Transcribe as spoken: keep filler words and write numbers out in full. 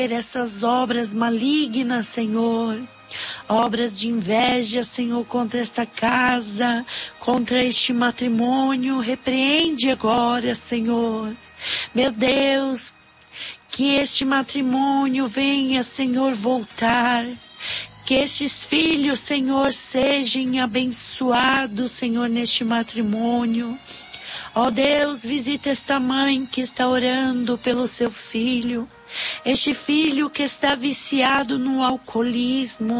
essas obras malignas, Senhor. Obras de inveja, Senhor, contra esta casa, contra este matrimônio. Repreende agora, Senhor. Meu Deus, que este matrimônio venha, Senhor, voltar. Que estes filhos, Senhor, sejam abençoados, Senhor, neste matrimônio. Ó Deus, visita esta mãe que está orando pelo seu filho. Este filho que está viciado no alcoolismo.